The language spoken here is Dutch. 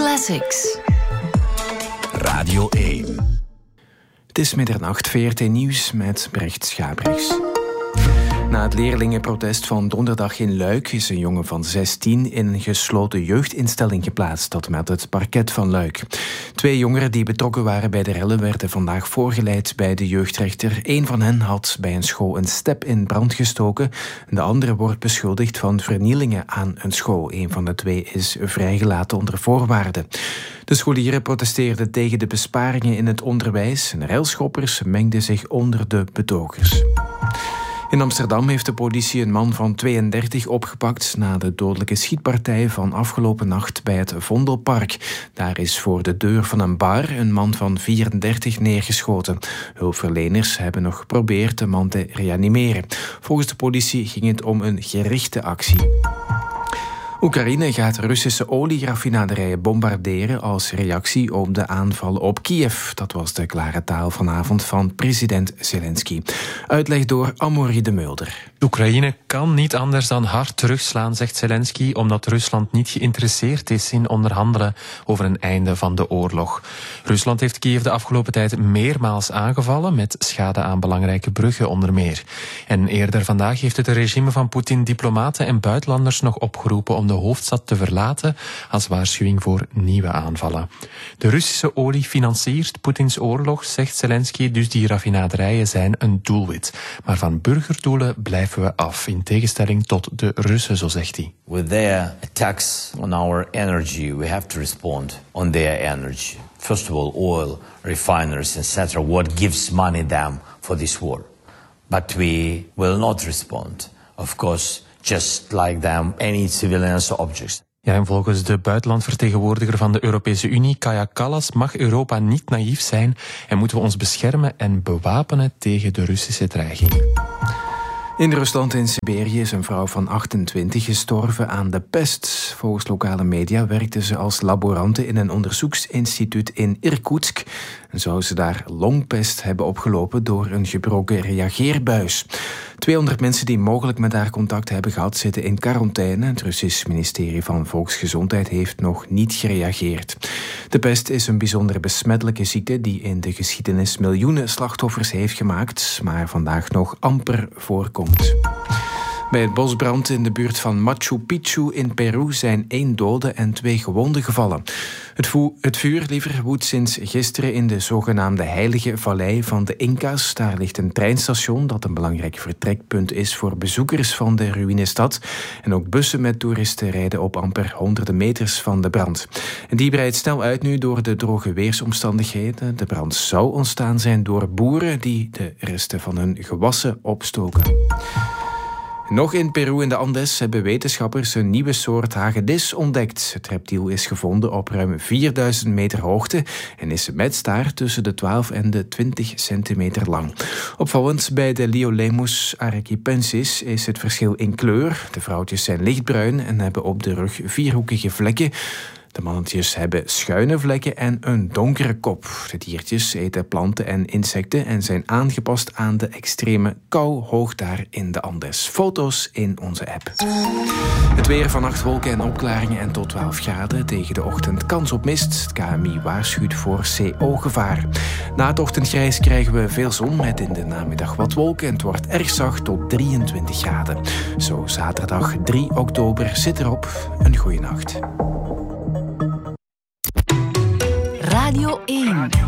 Classics. Radio 1. Het is middernacht, VRT Nieuws met Brecht Schabrichs. Na het leerlingenprotest van donderdag in Luik is een jongen van 16 in een gesloten jeugdinstelling geplaatst. Dat meldt het parket van Luik. 2 jongeren die betrokken waren bij de rellen werden vandaag voorgeleid bij de jeugdrechter. Eén van hen had bij een school een step in brand gestoken. De andere wordt beschuldigd van vernielingen aan een school. Een van de 2 is vrijgelaten onder voorwaarden. De scholieren protesteerden tegen de besparingen in het onderwijs. En railschoppers mengden zich onder de betogers. In Amsterdam heeft de politie een man van 32 opgepakt na de dodelijke schietpartij van afgelopen nacht bij het Vondelpark. Daar is voor de deur van een bar een man van 34 neergeschoten. Hulpverleners hebben nog geprobeerd de man te reanimeren. Volgens de politie ging het om een gerichte actie. Oekraïne gaat Russische olieraffinaderijen bombarderen als reactie op de aanvallen op Kiev. Dat was de klare taal vanavond van president Zelensky. Uitleg door Amaury de Mulder. Oekraïne kan niet anders dan hard terugslaan, zegt Zelensky, omdat Rusland niet geïnteresseerd is in onderhandelen over een einde van de oorlog. Rusland heeft Kiev de afgelopen tijd meermaals aangevallen, met schade aan belangrijke bruggen onder meer. En eerder vandaag heeft het regime van Poetin diplomaten en buitenlanders nog opgeroepen om de hoofdstad te verlaten als waarschuwing voor nieuwe aanvallen. De Russische olie financiert Poetins oorlog, zegt Zelensky, dus die raffinaderijen zijn een doelwit. Maar van burgerdoelen blijven we af, in tegenstelling tot de Russen, zo zegt hij. With their attacks on our energy, we have to respond on their energy. First of all, oil, refineries, etc. What gives money them for this war? But we will not respond, of course, just like them, any civilians or objects. Ja, en volgens de buitenlandvertegenwoordiger van de Europese Unie, Kaja Kallas, mag Europa niet naïef zijn en moeten we ons beschermen en bewapenen tegen de Russische dreiging. In Rusland en Siberië is een vrouw van 28 gestorven aan de pest. Volgens lokale media werkte ze als laborante in een onderzoeksinstituut in Irkoetsk. En zou ze daar longpest hebben opgelopen door een gebroken reageerbuis. 200 mensen die mogelijk met haar contact hebben gehad zitten in quarantaine. Het Russisch ministerie van Volksgezondheid heeft nog niet gereageerd. De pest is een bijzonder besmettelijke ziekte die in de geschiedenis miljoenen slachtoffers heeft gemaakt, maar vandaag nog amper voorkomt. Bij het bosbrand in de buurt van Machu Picchu in Peru zijn 1 dode en 2 gewonden gevallen. Het vuur woedt sinds gisteren in de zogenaamde Heilige Vallei van de Inca's. Daar ligt een treinstation dat een belangrijk vertrekpunt is voor bezoekers van de ruïnestad. En ook bussen met toeristen rijden op amper honderden meters van de brand. En die breidt snel uit nu door de droge weersomstandigheden. De brand zou ontstaan zijn door boeren die de resten van hun gewassen opstoken. Nog in Peru in de Andes hebben wetenschappers een nieuwe soort hagedis ontdekt. Het reptiel is gevonden op ruim 4000 meter hoogte en is met staart tussen de 12 en de 20 centimeter lang. Opvallend bij de Liolemus arequipensis is het verschil in kleur. De vrouwtjes zijn lichtbruin en hebben op de rug 4-hoekige vlekken. De mannetjes hebben schuine vlekken en een donkere kop. De diertjes eten planten en insecten en zijn aangepast aan de extreme kou hoog daar in de Andes. Foto's in onze app. Het weer: vannacht wolken en opklaringen en tot 12 graden. Tegen de ochtend kans op mist. Het KMI waarschuwt voor CO-gevaar. Na het ochtendgrijs krijgen we veel zon met in de namiddag wat wolken en het wordt erg zacht tot 23 graden. Zo zaterdag 3 oktober zit erop. Een goeie nacht. Radio 1.